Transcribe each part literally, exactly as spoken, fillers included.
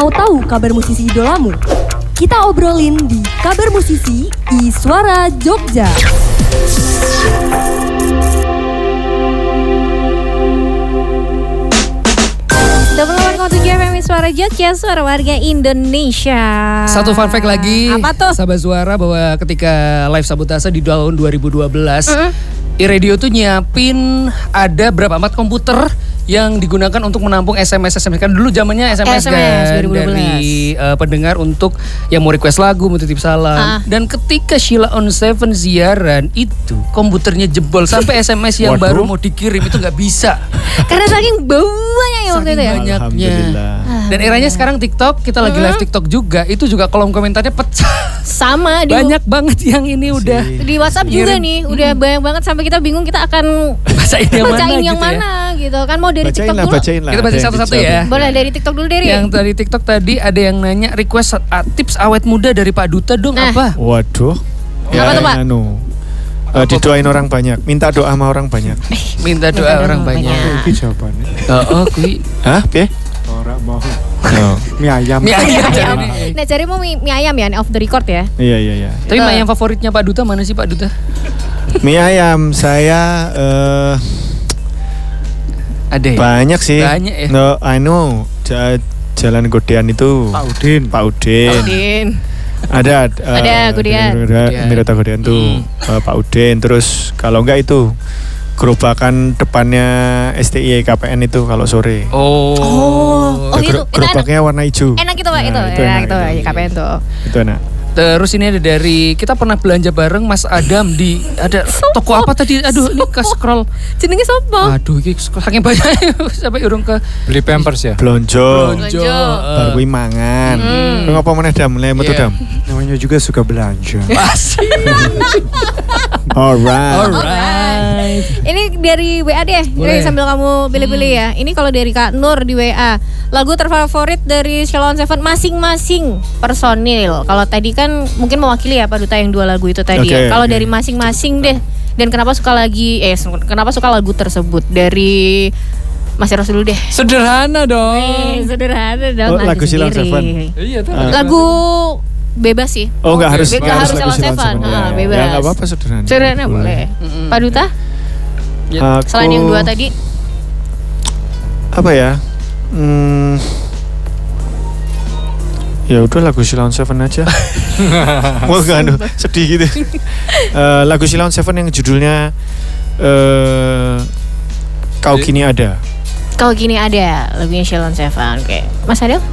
Mau tahu kabar musisi idolamu? Kita obrolin di Kabar Musisi Iswara Jogja. Double one koma tujuh F M Suara Jogja, suara warga Indonesia. Satu fun fact lagi, apa tuh? Sahabat Suara, bahwa ketika live Sabotase di tahun dua ribu dua belas, Mm-hmm. iRadio tuh nyiapin ada berapa amat komputer yang digunakan untuk menampung S M S S M S. Kan dulu zamannya S M S, S M S kan dua ribu dua belas. dari uh, pendengar untuk yang mau request lagu, mau titip salam. Ah. Dan ketika Sheila on Seven siaran itu komputernya jebol sampai S M S yang baru mau dikirim itu nggak bisa. Karena saking bawahnya ya waktu Saking itu ya. banyaknya. Alhamdulillah. Dan eranya sekarang TikTok, kita lagi live TikTok juga, itu juga kolom komentarnya pecah. Sama di Banyak banget yang ini udah di WhatsApp juga ngirim. nih, udah banyak banget sampai kita bingung kita akan bacain yang mana, bacain yang gitu ya. mana gitu kan. Mau dari Bacain TikTok lah, dulu. bacain lah. Kita bacain Ada yang satu-satu dijawab. ya. Boleh dari TikTok dulu dari. Yang dari TikTok tadi ada yang nanya request uh, tips awet muda dari Pak Duta dong. Nah. Apa? Waduh. Apa tuh, Pak? Anu, uh, didoain orang banyak, minta doa sama orang banyak. Minta doa Minta doa orang banyak. banyak. Iki jawabannya. Oh, oh kui. Hah? Piye? Ora mau. Oh. Mie ayam. Mie ayam. Ayam. Nah, cari mau mie, mie ayam ya, off the record ya. Iya iya iya. Tapi Itu. mah yang favoritnya Pak Duta mana sih Pak Duta? Mie ayam saya eh Ada ya? banyak sih. Banyak ya? No, I know. Ja- Jalan Godean itu. Pak Udin. Pak Udin. Udin. Ada eh, Ada Godean. Godean. Mirota Godean tuh eh, Pak Udin. Terus kalau enggak itu gerobakan depannya S T I K P N itu kalau sore. Oh. Oh, Ada itu, gero- itu gerobaknya warna hijau. Enak itu Pak, Nah, itu. itu Enak enak, itu, itu. K P N tuh. Itu enak. Terus ini ada dari kita pernah belanja bareng Mas Adam di ada toko apa tadi? Aduh, ini ke scroll. Jenenge sopo? Aduh, ini scroll saking banyak sampai urung ke Beli Pampers ya? Blonjo. Blonjo. Baru kuwi mangan. Hmm. Lu ngapa meneh Dam? Mulai metu Iya. Dam. Namanya juga suka belanja. Alright. Alright. Ini dari W A deh, Boleh. jadi sambil kamu pilih-pilih ya. Ini kalau dari Kak Nur di W A, lagu terfavorit dari Sheila on Seven masing-masing personil. Kalau tadi kan mungkin mewakili ya Pak Duta yang dua lagu itu tadi Oke, ya. Kalau oke. dari masing-masing deh. Dan kenapa suka lagi eh kenapa suka lagu tersebut dari Mas Eros dulu deh. Sederhana dong. Eh, sederhana dong. Oh, lagu Sheila on Seven. Iya tuh. Ah. Lagu bebas sih. Oh, enggak harus Be- enggak harus lagu Sheila on Sheila on Seven. Seven. Ah, Ya, bebas. Ya enggak apa-apa sederhana. Sederhana boleh. Pak Duta, Aku, selain yang dua tadi. apa ya? Hmm, ya udah lagu Sheila on Seven aja. Wah enggak aduh, sedih gitu. Eh, lagu Sheila on Seven yang judulnya eh Kau Kini Ada. Kalau gini ada lagunya Sheila on Seven. Oke. Mas Adel?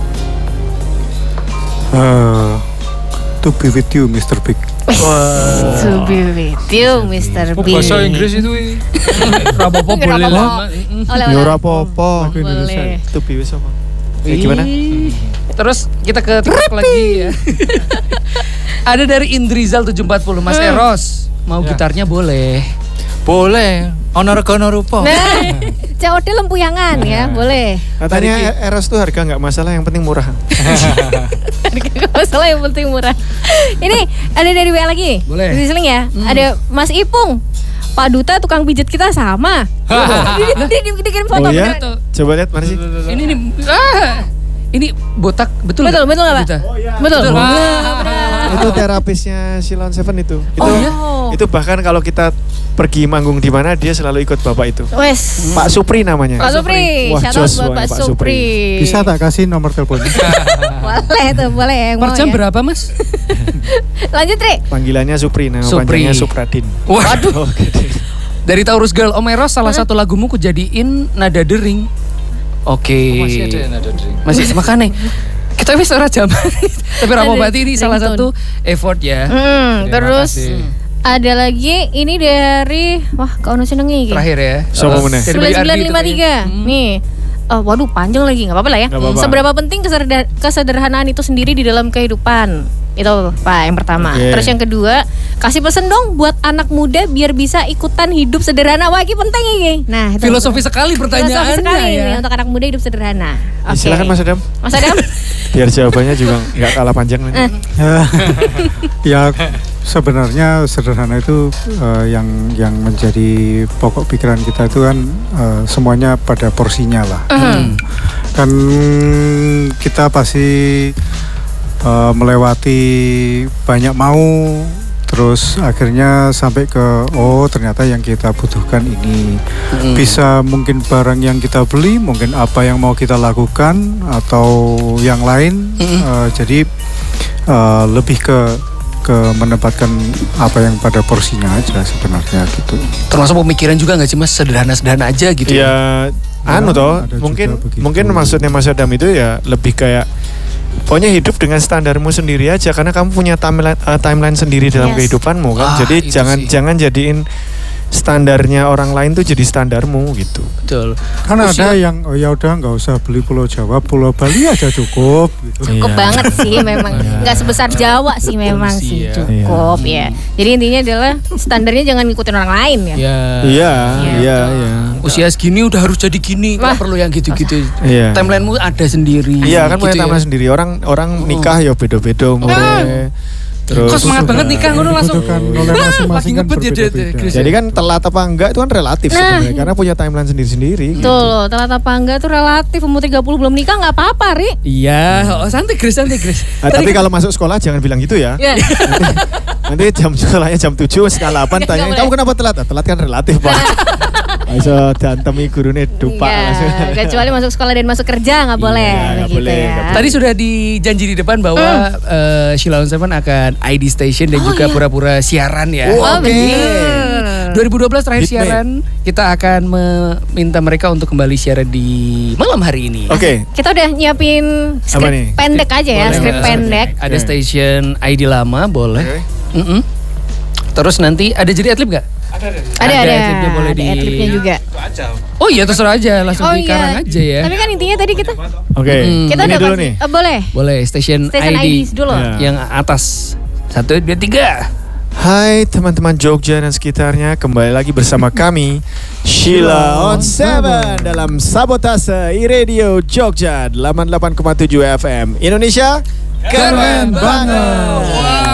Eh, to be with you, mister Big. To be with you, mister Oh, B. bahasa Inggris itu. eh. Rapopo Nggak boleh apa-apa. lah. Oleh Ya oleh. ora apa-apa. Lagu Indonesia. Boleh. Itu biwis apa? Ya, gimana? Ih. Terus kita ke TikTok lagi ya. Ada dari Indrizal tujuh empat nol, Mas Eros. Mau Ya. gitarnya boleh. Boleh. Ono regono rupa. Nah, C O D lempuyangan ya, boleh. Katanya Eros tuh harga nggak masalah, yang penting murah. Gak masalah, yang penting murah. Ini ada dari W A lagi. Boleh. Di sini ya. Ada Mas Ipung. Pak Duta tukang pijat kita sama. Dia dia- dia dikirim foto. Oh ya? beneran. Coba lihat mana sih? Ini nih, ah, ini botak betul Betul, nggak? betul nggak Pak? Duta? Betul. Betul. Ah, Ah. benar. Itu terapisnya Sheila on Seven itu. Itu Oh, iya? itu bahkan kalau kita pergi manggung di mana dia selalu ikut bapak itu. Wes. Pak Supri namanya. Pak Supri, Wah, shout out jos buat soalnya Pak Pak Supri. Supri. Bisa tak kasih nomor teleponnya? Boleh tuh, boleh yang Per mau jam ya. berapa Mas? Lanjut, Tri. Panggilannya Supri, nama Supri. panjangnya Supradin. Waduh. Oke deh. Dari Taurus Girl, Om Eros salah satu lagumu ku jadiin nada dering. Oke. Masih ada yang ada drink. Masih makanya. Kita wis ora jaman. Tapi Ramo Ada Bati ini salah ringtone. satu effort ya. Hmm, Terima terus kasih. ada lagi ini dari wah kau nu senengi iki. Terakhir ya. Sama Eh, meneh. dari sembilan Bayu sembilan Ardi lima tiga. itu ya. Nih. Eh, waduh panjang lagi, nggak apa-apa lah ya. Nggak apa-apa. Seberapa penting keseder- kesederhanaan itu sendiri di dalam kehidupan? Itu Pak yang pertama. Oke. Terus yang kedua, kasih pesan dong buat anak muda biar bisa ikutan hidup sederhana. Wah, ini penting ini. Nah, itu. Filosofi sekali pertanyaannya Filosofi sekali ya. ini untuk anak muda hidup sederhana. Ya, Oke. silakan Mas Adam. Mas Adam. Biar jawabannya juga nggak kalah panjang. Eh. ya Sebenarnya sederhana itu uh, yang yang menjadi pokok pikiran kita itu kan uh, semuanya pada porsinya lah. Hmm. Kan kita pasti uh, melewati banyak mau, terus akhirnya sampai ke oh ternyata yang kita butuhkan ini. Hmm. Bisa mungkin barang yang kita beli, mungkin apa yang mau kita lakukan atau yang lain. Hmm. Uh, jadi uh, lebih ke ke menempatkan apa yang pada porsinya aja sebenarnya gitu. Termasuk pemikiran juga nggak sih Mas, sederhana-sederhana aja gitu. Ya, anu Ya, toh, ada mungkin juga begitu. mungkin maksudnya Mas Adam itu ya lebih kayak pokoknya hidup dengan standarmu sendiri aja karena kamu punya timeline, uh, timeline sendiri dalam Yes. kehidupanmu Ah, kan. Jadi itu jangan sih. jangan jadiin standarnya orang lain tuh jadi standarmu gitu. Betul. Kan Usia- ada yang oh ya udah nggak usah beli Pulau Jawa, Pulau Bali aja cukup gitu. Cukup Iya. banget sih memang. Nggak sebesar Jawa sih memang sih, sih. ya. Cukup ya. Jadi intinya adalah standarnya jangan ngikutin orang lain ya. Ya. Iya, Iya, iya, betul. iya. Usia segini udah harus jadi gini, nggak Wah. perlu yang gitu-gitu. Iya. Timelinemu ada sendiri. Iya kan gitu punya ya. timeline sendiri. Orang orang nikah ya beda-beda umurnya. Kok Terus semangat banget nikah ngono langsung. Dibutuhkan oleh masing-masing Lagi kan ngebet ya, dia- berbeda-beda. Chris. jadi kan telat apa enggak itu kan relatif Nah. sebenarnya karena punya timeline sendiri-sendiri. gitu. Tuh loh, telat apa enggak tuh relatif. Umur tiga puluh belum nikah nggak apa-apa, Ri. Iya, oh, santai Chris, santai Chris. Ah, tapi kalau masuk sekolah jangan bilang gitu ya. Ya. Nanti jam sekolahnya jam tujuh setengah delapan Nggak tanya boleh. kamu kenapa telat? Ah, telat kan relatif pak. Iso dantemi gurune dupak langsung. Iya, kecuali masuk sekolah dan masuk kerja nggak boleh. Iya, nggak begitu boleh, ya. nggak boleh. Tadi sudah dijanji di depan bahwa eh, Sheila on Seven akan I D Station dan Oh, juga iya. pura-pura siaran ya. Oh, Oke. bener. dua ribu dua belas terakhir Hitman. siaran, kita akan meminta mereka untuk kembali siaran di malam hari ini. Oke. Kita udah nyiapin Apa skrip nih? pendek aja ya, Boleh, skrip boleh. pendek. Ada Oke. station I D lama, boleh. Oke. Mm-mm. Terus nanti ada jadi adlib gak? Ada Ada, ada, adlibnya boleh ada di- adlibnya juga. Oh iya terserah aja, langsung Oh dikarang iya. aja ya. Tapi kan intinya tadi kita Oke. Hmm. kita Ini udah dulu kasih- nih. eh, boleh. Boleh station, Station I D, I D dulu. Ya. yang atas. Satu, dua, tiga. Hai teman-teman Jogja dan sekitarnya, kembali lagi bersama kami Sheila on Seven dalam Sabotase iRadio Jogja delapan puluh delapan koma tujuh F M Indonesia keren banget.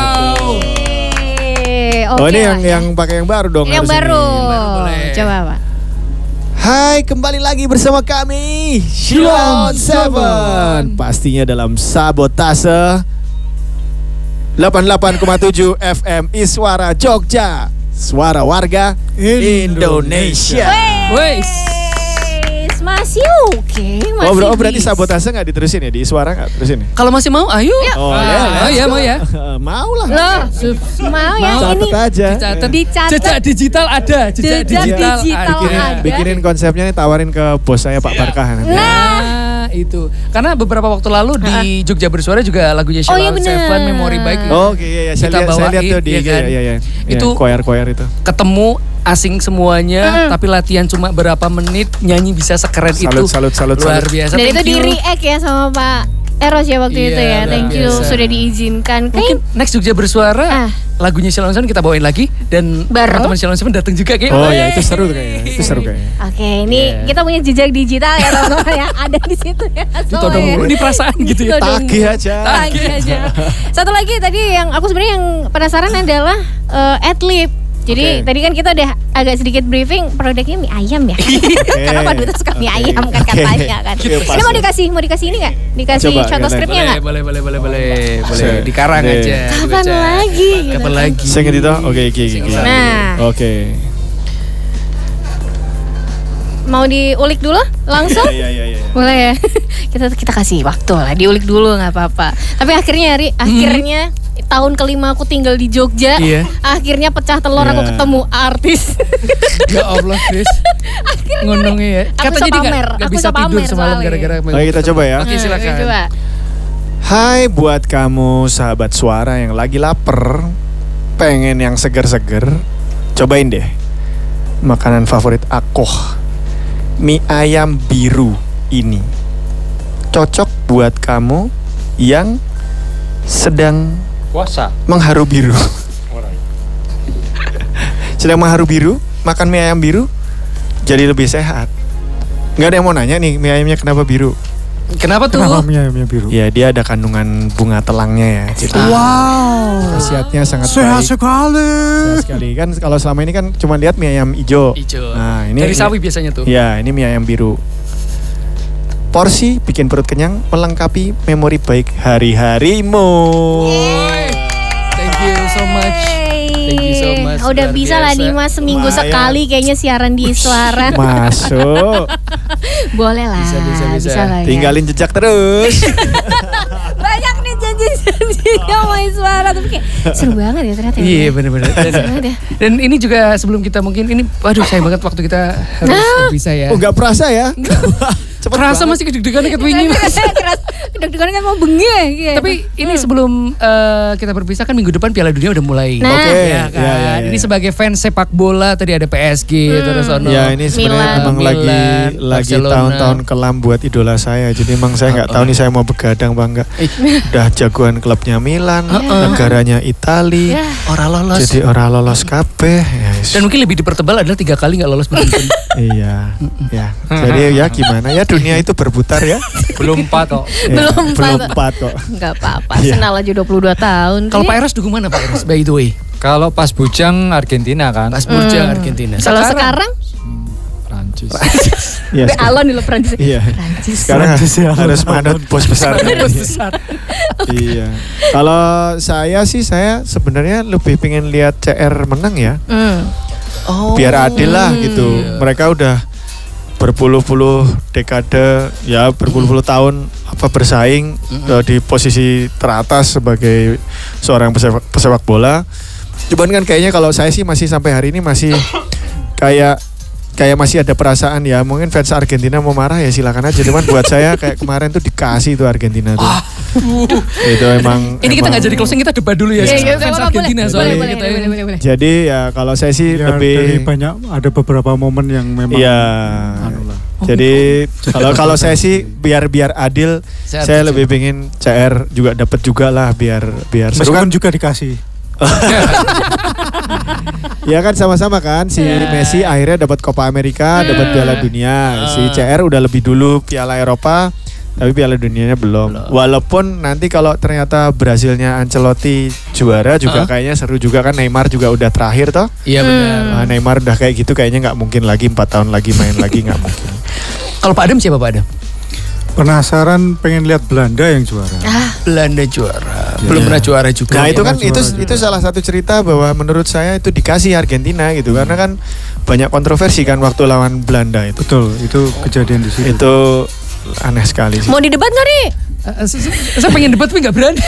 Yeay, Oh oke ini lah yang ya. yang pakai yang baru dong. yang harus ini. baru. boleh. Coba Pak. Hai, kembali lagi bersama kami Sheila on Seven. Pastinya dalam Sabotase delapan puluh delapan koma tujuh F M Iswara Jogja, suara warga Indonesia. Wes. Wes, masih oke, masih Oh, bro, oh, berarti bisa. Sabotase nggak diterusin ya di Iswara nggak terusin ya? Kalau masih mau, ayo. Oh, Ah, ya, oh ya, mau ya. mau lah. Loh, mau yang Catet ini aja. Dicatat. Dicatat. Jejak digital ada, jejak Jejak digital, digital ada. Bikinin, ada. bikinin konsepnya nih, tawarin ke bos saya Pak Barkah nanti. Nah, itu. Karena beberapa waktu lalu di Jogja Bersuara juga lagunya Oh, iya Sheila on bener. Seven Memory Bike. Oh, Oke, iya, iya. Saya Kita lihat, saya lihat bawain, tuh di ya I G, kan? ya, ya, ya. Itu choir-choir itu. Ketemu asing semuanya, tapi latihan cuma berapa menit, nyanyi bisa sekeren Salut, itu. salut, salut, Luar salut. biasa. Dan itu Thank di you. react ya sama Pak Eros ya waktu Iya, itu ya. luar Thank you biasa. sudah diizinkan. Mungkin Kayak next Jogja Bersuara Ah. lagunya Sheila on Seven kita bawain lagi dan Bareng? teman-teman Sheila on Seven datang juga kayak. Oh ya, itu seru tuh kayaknya. Itu seru kayaknya. Oke, ini Iya. kita punya jejak digital ya teman-teman ya. Ada di situ ya. Ditodong soalnya. mulu, ini perasaan gitu ya. Ditodong Tagih mulu. aja. Tagih aja. Satu lagi tadi yang aku sebenarnya yang penasaran adalah eh, adlib. Jadi Oke. tadi kan kita udah agak sedikit briefing produknya mie ayam ya. Karena Pak Duta suka mie Oke. ayam kan Oke. katanya kan. Iya, pas. Ini mau dikasih mau dikasih ini nggak? Dikasih Coba, contoh boleh. skripnya Boleh, nggak? boleh, boleh, boleh, boleh, boleh. Se- Dikarang Deh. aja. Kapan dibaca. lagi? gitu Kapan kan. lagi? Saya ngerti toh? Oke, oke, oke. Nah. Oke. Mau diulik dulu langsung? Iya, iya, iya. Boleh ya. kita kita kasih waktu lah, diulik dulu nggak apa-apa. Tapi akhirnya Ri, akhirnya tahun kelima aku tinggal di Jogja. Iya. Akhirnya pecah telur Iya. aku ketemu artis. Ya Allah, Chris. Ngundungnya ya. Aku Kata bisa jadi pamer, nggak aku bisa bisa tidur pamer semalam soalnya. gara-gara. Oke, kita coba ya. Oke, silakan. Hmm, coba. Hai buat kamu sahabat suara yang lagi lapar, pengen yang seger-seger, cobain deh makanan favorit aku, mie ayam biru ini. Cocok buat kamu yang sedang Puasa. mengharu biru. Sedang mengharu biru, makan mie ayam biru jadi lebih sehat. Nggak ada yang mau nanya nih mie ayamnya kenapa biru? Kenapa tuh? Kenapa mie ayamnya biru? Ya dia ada kandungan bunga telangnya ya. Jadi Wow. khasiatnya sangat Sehat baik. sekali. Sehat sekali. Kan kalau selama ini kan cuma lihat mie ayam hijau. Hijau. Nah, ini Dari sawi biasanya tuh. Ya, ini mie ayam biru. Porsi bikin perut kenyang, melengkapi memori baik hari-harimu. Thank you so much. Thank you so much. Udah Luar bisa lah biasa. Dimas seminggu Lumayan. sekali kayaknya siaran di Suara. Masuk. Boleh lah. Bisa, bisa, bisa. lah ya. Tinggalin jejak terus. Banyak nih janji-janji yang main suara tapi kayak seru banget ya ternyata. Iya ya. benar-benar. Seru banget ya. Dan ini juga sebelum kita mungkin ini, waduh sayang banget waktu kita harus bisa ya. Oh, enggak perasa ya? Cepet Kerasa banget. masih kedeg-degan deket wingi. Keras. Deg-degan kan mau bengi gitu. Tapi ini sebelum eh, kita berpisah kan minggu depan Piala Dunia udah mulai. Nah. Oke, Ya kan? ya, ya, ya. Ini sebagai fans sepak bola tadi ada P S G terus ono. Ya ini sebenarnya Milan. memang lagi Milan, lagi Barcelona. tahun-tahun kelam buat idola saya. Jadi emang saya nggak tahu nih saya mau begadang apa enggak. Udah jagoan klubnya Milan, negaranya Itali. Ya. Ora lolos. Jadi orang lolos kabeh. Ya, yes. Dan mungkin lebih dipertebal adalah tiga kali nggak lolos beruntun. Iya, ya. Jadi ya gimana ya dunia itu berputar ya. Belum empat kok. Ya, Belum empat. belum empat kok. Enggak apa-apa. Iya. Senal aja dua puluh dua tahun. Kalau Pak Eros dukung mana Pak Eros? By the way. Kalau pas bujang Argentina kan. Pas Burjang Argentina. Kalau sekarang Prancis. Iya. Be sekarang- alon di lo Prancis. Iya. Prancis. Sekarang Prancis ya, harus alon. manut bos besar. Bos besar. Iya. Kalau saya sih saya sebenarnya lebih pengen lihat C R menang ya. Hmm. Oh. Biar adil lah gitu. Iya. Mereka udah berpuluh-puluh dekade ya berpuluh-puluh tahun apa bersaing uh, di posisi teratas sebagai seorang pesepak, pesepak bola. Cuman kan kayaknya kalau saya sih masih sampai hari ini masih kayak kayak masih ada perasaan ya mungkin fans Argentina mau marah ya silakan aja cuman buat saya kayak kemarin tuh dikasih tuh Argentina tuh. Itu emang Ini kita emang- nggak jadi closing, kita debat dulu ya. Iya, iya, Fans boleh, Argentina boleh, soalnya boleh, kita boleh, ini. boleh, boleh, boleh. Jadi ya kalau saya sih Ya, lebih dari banyak ada beberapa momen yang memang Iya. anu lah. Jadi kalau kalau saya sih biar biar adil, Saya saya setuju. lebih pengen C R juga dapat juga lah biar biar seru Meskipun kan. juga dikasih. Ya kan sama-sama kan si Iya. Messi akhirnya dapat Copa America, dapat Piala Dunia. Si C R udah lebih dulu Piala Eropa, tapi Piala Dunianya belum. Walaupun nanti kalau ternyata Brasilnya Ancelotti juara juga kayaknya seru juga kan Neymar juga udah terakhir toh. Iya benar. Nah, Neymar udah kayak gitu kayaknya nggak mungkin lagi empat tahun lagi main lagi nggak mungkin. Kalau Pak Adam siapa Pak Adam? Penasaran pengen lihat Belanda yang juara. Belanda juara. Belum pernah juara juga. Nah itu kan juara itu juga. itu salah satu cerita bahwa menurut saya itu dikasih Argentina gitu karena kan banyak kontroversi kan waktu lawan Belanda itu. Betul, itu kejadian di situ. Itu aneh sekali sih. Mau didebat nggak nih? Eh, saya- saya saya pengen debat tapi nggak berani.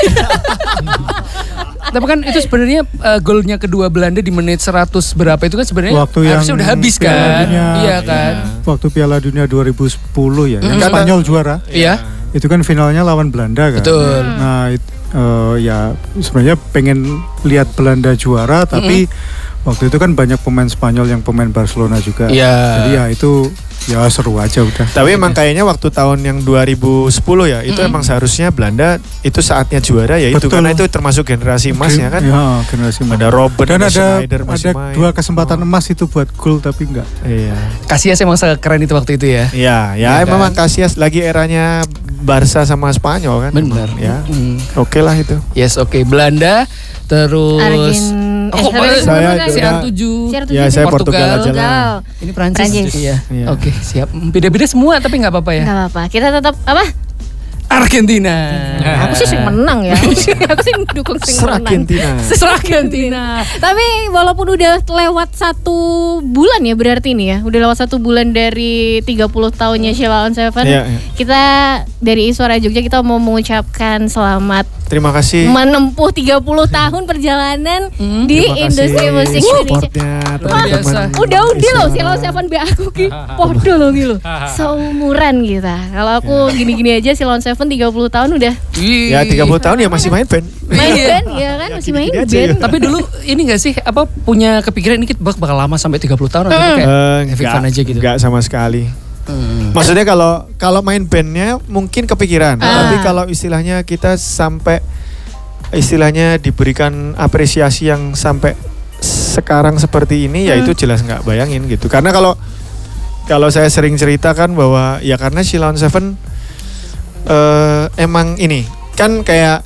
Tapi kan itu sebenarnya eh, golnya kedua Belanda di menit seratus berapa itu kan sebenarnya Waktu yang harusnya udah habis Piala kan. Dunia, Iya kan. Waktu Piala Dunia dua ribu sepuluh ya, yang Mm. Spanyol juara. Iya. Itu kan finalnya lawan Belanda kan. Betul. Nah, it- eh, ya sebenarnya pengen lihat Belanda juara tapi waktu itu kan banyak pemain Spanyol yang pemain Barcelona juga. Iya. Jadi ya itu ya seru aja udah. Tapi emang kayaknya waktu tahun yang dua ribu sepuluh ya itu emang seharusnya Belanda itu saatnya juara ya itu Betul. karena itu termasuk generasi emas ya kan. Ya, generasi emas. Ada Robben, Dan ada ada Schneider masih ada main. dua kesempatan emas itu buat gol tapi enggak. Iya. Casillas emang sekeren itu waktu itu ya. Iya, ya Iya kan? memang Casillas lagi eranya Barca sama Spanyol kan. Benar. Ya. Mm. Oke lah itu. Yes, oke. Belanda terus Argen- Oh, eh, kok sorry, saya saya sorry, C R udah- tujuh. C R tujuh Ya, saya Portugal. Portugal aja lah. Portugal. Ini Prancis. Prancis. Iya. Iya. Oke, siap. Beda-beda semua tapi nggak apa-apa ya. Nggak apa-apa. Kita tetap apa? Argentina. Aku sih sering menang ya. Aku sih aku sih dukung sering menang. Argentina. Sesuai Argentina. Tapi walaupun udah lewat satu bulan ya berarti ini ya, udah lewat satu bulan dari tiga puluh tahunnya Sheila on Seven. Iya, iya. Kita dari Suara Jogja kita mau mengucapkan selamat Terima kasih. menempuh tiga puluh tahun perjalanan di Terima industri kasih musik Indonesia. supportnya Luar biasa. teman-teman. Udah udah loh Islam. Sheila on Seven be aku ki podo loh gitu. Seumuran kita. Kalau aku gini-gini aja Sheila on Seven tiga puluh tahun udah Ya tiga puluh tahun ya masih main band. main Iya. band ya kan, masih main gini-gini aja band. ya. Tapi dulu ini gak sih apa punya kepikiran ini kita bakal lama sampai tiga puluh tahun atau kayak Eh, Have enggak, fun aja gitu. enggak sama sekali. Hmm. Maksudnya kalau kalau main bandnya mungkin kepikiran, Ah. tapi kalau istilahnya kita sampai istilahnya diberikan apresiasi yang sampai sekarang seperti ini, ya itu jelas nggak bayangin gitu. Karena kalau kalau saya sering ceritakan bahwa ya karena Sheila on Seven eh, emang ini kan kayak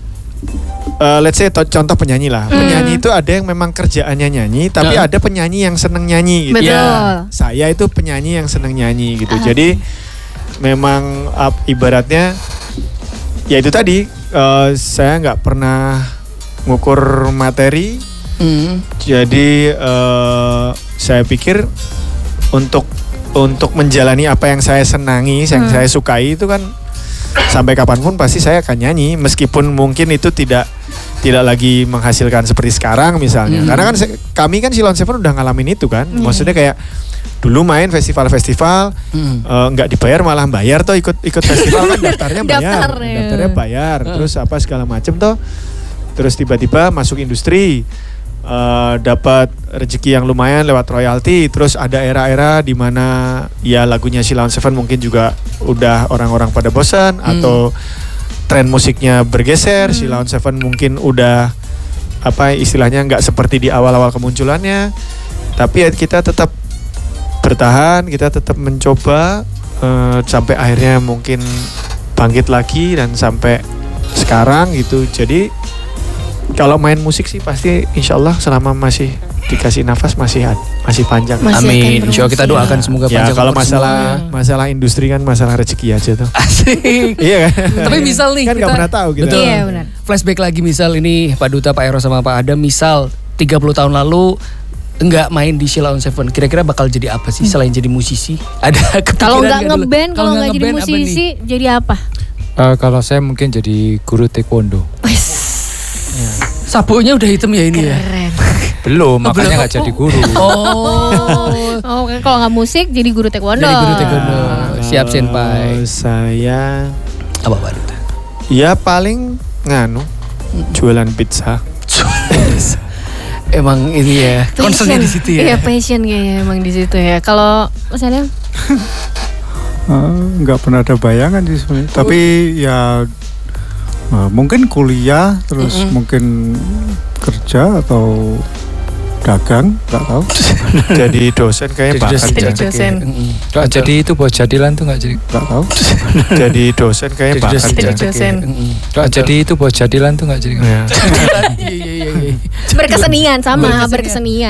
Uh, let's say to- contoh penyanyi lah. Hmm. Penyanyi itu ada yang memang kerjaannya nyanyi, tapi Nah. ada penyanyi yang seneng nyanyi gitu. Betul. Ya, saya itu penyanyi yang seneng nyanyi gitu. Ah. Jadi memang uh, ibaratnya ya itu tadi uh, saya nggak pernah ngukur materi. Hmm. Jadi uh, saya pikir untuk untuk menjalani apa yang saya senangi, yang Hmm. saya sukai itu kan sampai kapanpun pasti saya akan nyanyi, meskipun mungkin itu tidak tidak lagi menghasilkan seperti sekarang misalnya. Hmm. Karena kan se- kami kan Silon Seven udah ngalamin itu kan. Hmm. Maksudnya kayak dulu main festival-festival Hmm. eh, nggak dibayar malah bayar toh, ikut ikut festival kan daftarnya bayar, Daftar, ya. daftarnya bayar, Hmm. terus apa segala macem toh. Terus tiba-tiba masuk industri, eh, dapat rezeki yang lumayan lewat royalti. Terus ada era-era di mana ya lagunya Silon Seven mungkin juga udah orang-orang pada bosan, Hmm. atau tren musiknya bergeser. Silon Seven mungkin udah apa istilahnya nggak seperti di awal-awal kemunculannya. Tapi ya kita tetap bertahan, kita tetap mencoba eh, sampai akhirnya mungkin bangkit lagi dan sampai sekarang gitu. Jadi kalau main musik sih pasti insya Allah selama masih dikasih nafas masih masih panjang. Masih akan Amin. terus, Insya Allah kita ya. doakan semoga Ya panjang kalau umur masalah semua. masalah industri kan masalah rezeki aja tuh. Asik. Iya kan? Tapi misal nih kan nggak kita- pernah tahu kita. Betul. Iya, benar. Flashback lagi misal ini Pak Duta, Pak Eros sama Pak Adam, misal tiga puluh tahun lalu enggak main di Sheila on Seven, kira-kira bakal jadi apa sih selain jadi musisi? Ada kepikiran Kalau nggak nggak dulu? ngeband, kalau nggak jadi ngeband, apa nih? musisi, jadi apa? Eh, kalau saya mungkin jadi guru taekwondo. Sapunya udah hitam ya ini ya. Keren. Belum, Oh, makanya belum. nggak jadi guru. Oh. Oh, kan kalau nggak musik, jadi guru taekwondo. Jadi guru taekwondo. Siap Kalau senpai. Saya Apa Pak Duta? ya paling nganu jualan pizza. Emang ini ya, concernnya di situ ya. Iya, passion kayaknya emang di situ ya. Kalau Mas Adam? Eh, nggak pernah ada bayangan sih sebenarnya. Tapi ya eh, mungkin kuliah, terus Mm-mm. mungkin kerja atau dagang, nggak tahu. Jadi dosen kayaknya bakat dosen. ya. Jadi dosen. Mm-mm. Nggak jadi itu buat jadilan tuh nggak jadi. Nggak tahu. Jadi dosen kayaknya Jadi bakat dosen. Jadi ya. dosen. Mm-mm. Nggak jadi itu buat jadilan tuh nggak jadi. Ya. Iya iya iya. iya. Berkesenian sama, Berkesenian. berkesenian.